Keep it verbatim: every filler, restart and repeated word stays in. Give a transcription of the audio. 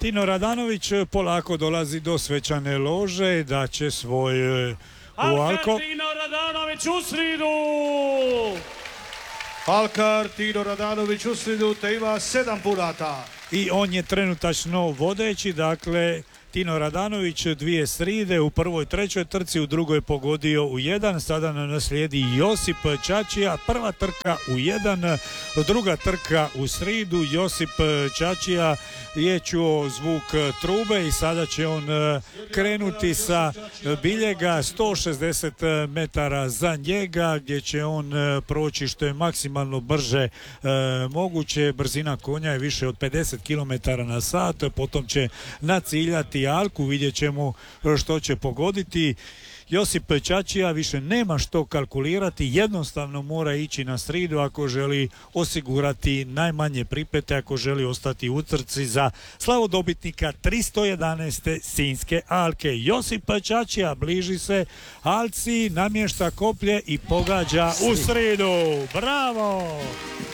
Tino Radanović polako dolazi do svečane lože, da će svoj uh, u Alko. Tino Radanović u sridu! Alkar Tino Radanović u sridu te ima sedam punata. I on je trenutačno vodeći, dakle Tino Radanović dvije sride, u prvoj trećoj trci, u drugoj pogodio u jedan, sada nam naslijedi Josip Čačija, prva trka u jedan, druga trka u sridu, Josip Čačija je čuo zvuk trube i sada će on krenuti sa biljega sto šezdeset metara za njega, gdje će on proći što je maksimalno brže moguće, brzina konja je više od pedeset kilometara na sat, potom će naciljati Alku, vidjet ćemo što će pogoditi. Josip Čačija više nema što kalkulirati, jednostavno mora ići na sridu ako želi osigurati najmanje pripete, ako želi ostati u trci za slavodobitnika tristo jedanaeste Sinjske Alke. Josip Čačija bliži se Alci, namješta koplje i pogađa u sridu. Bravo!